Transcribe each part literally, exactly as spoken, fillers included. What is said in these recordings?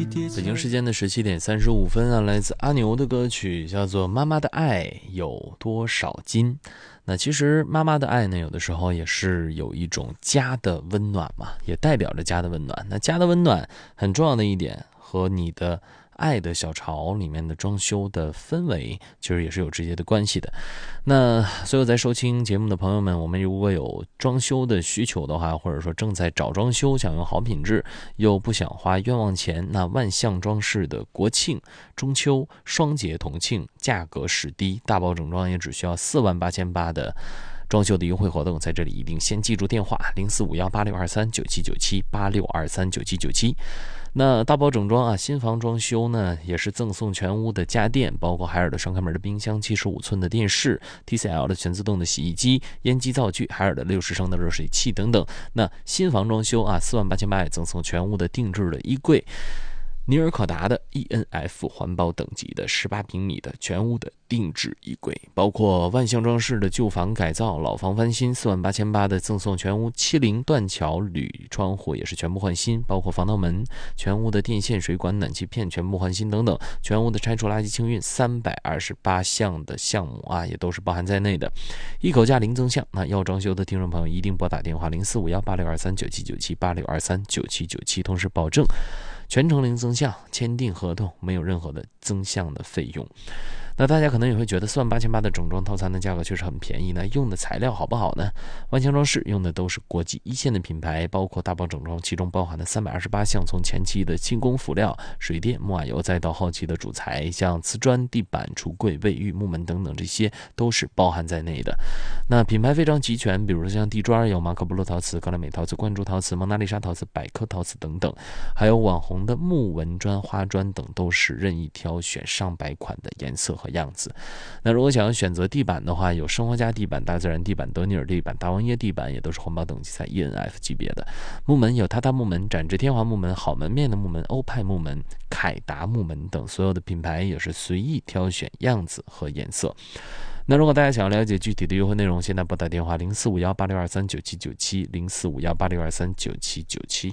北京时间的十七点三十五分啊，来自阿牛的歌曲叫做《妈妈的爱有多少斤》。那其实妈妈的爱呢，有的时候也是有一种家的温暖嘛，也代表着家的温暖。那家的温暖很重要的一点，和你的爱的小巢里面的装修的氛围其实也是有直接的关系的。那所有在收听节目的朋友们，我们如果有装修的需求的话，或者说正在找装修，想用好品质又不想花冤枉钱，那万象装饰的国庆、中秋、双节同庆价格实低，大包整装也只需要四万八千八的装修的优惠活动，在这里一定先记住电话零四五幺八六二三九七九七八六二三九七九七。那大包整装啊，新房装修呢也是赠送全屋的家电，包括海尔的双开门的冰箱、七十五寸的电视、T C L 的全自动的洗衣机、烟机灶具、海尔的六十升的热水器等等。那新房装修啊，四万八千八也赠送全屋的定制的衣柜。尼尔可达的 E N F 环保等级的十八平米的全屋的定制衣柜，包括万象装饰的旧房改造、老房翻新，四万八千八的赠送全屋七零断桥铝窗户也是全部换新，包括防盗门、全屋的电线、水管、暖气片全部换新等等，全屋的拆除垃圾清运三百二十八项的项目啊，也都是包含在内的。一口价零增项，那要装修的听众朋友一定拨打电话零四五幺八六二三九七九七八六二三九七九七，同时保证全程零增项，签订合同没有任何的增项的费用。那大家可能也会觉得四万八千八的整装套餐的价格确实很便宜呢，用的材料好不好呢？万象装饰用的都是国际一线的品牌，包括大包整装，其中包含了三百二十八项，从前期的轻工辅料、水电、木瓦油，再到后期的主材，像瓷砖、地板、橱柜、卫浴、木门等等，这些都是包含在内的。那品牌非常齐全，比如说像地砖有马可波罗陶瓷、高莱美陶瓷、冠珠陶瓷、蒙娜丽莎陶瓷、百科陶瓷等等，还有网红的木纹砖、花砖等，都是任意挑选上百款的颜色和样子。那如果想要选择地板的话，有生活家地板、大自然地板、德尼尔地板、大王椰地板，也都是环保等级在 E N F 级别的。木门有榻榻木门、展翅天华木门、好门面的木门、欧派木门、凯达木门等，所有的品牌也是随意挑选样子和颜色。那如果大家想要了解具体的优惠内容，现在拨打电话零四五幺八六二三九七九七零四五幺八六二三九七九七。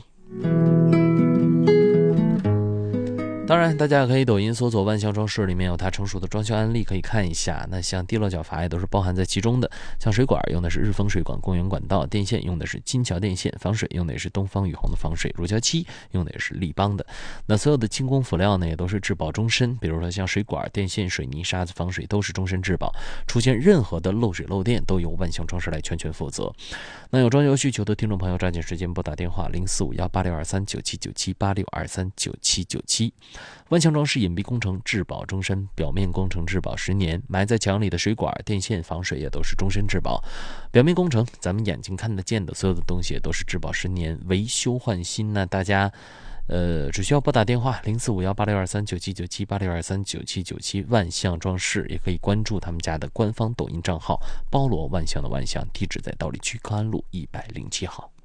当然大家可以抖音搜索万象装饰，里面有它成熟的装修案例可以看一下。那像地落脚阀也都是包含在其中的，像水管用的是日丰水管公园管道，电线用的是金桥电线，防水用的也是东方雨虹的防水，乳胶漆用的也是立邦的。那所有的轻工辅料呢，也都是质保终身，比如说像水管、电线、水泥、沙子、防水都是终身质保，出现任何的漏水漏电都由万象装饰来全权负责。那有装修需求的听众朋友，抓紧时间拨打电话零四五幺八六二三九七九七八六二三九七九七。万象装饰隐蔽工程质保终身，表面工程质保十年，埋在墙里的水管、电线、防水也都是终身质保。表面工程咱们眼睛看得见的所有的东西也都是质保十年，维修换新呢，大家呃，只需要拨打电话零四五幺八六二三九七九七八六二三九七九七。万象装饰也可以关注他们家的官方抖音账号包罗万象的万象，地址在道理区康安路一百零七号。